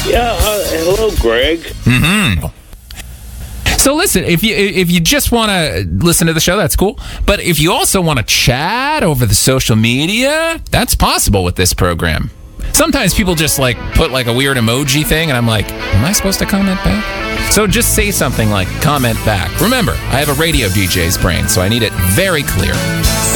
Yeah, hello, Greg. Mm-hmm. So listen, if you just want to listen to the show, that's cool. But if you also want to chat over the social media, that's possible with this program. Sometimes people just put a weird emoji thing, and I'm like, am I supposed to comment back? So just say something like comment back. Remember, I have a radio DJ's brain, so I need it very clear.